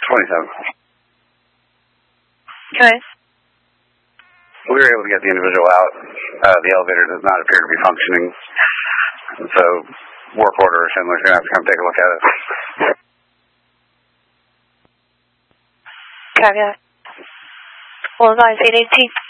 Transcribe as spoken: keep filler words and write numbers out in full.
twenty-seven. Okay. We were able to get the individual out. Uh, the elevator does not appear to be functioning. So, work order or Schindler's going to have to come take a look at it. Copy that. Well, advise eight eighteen.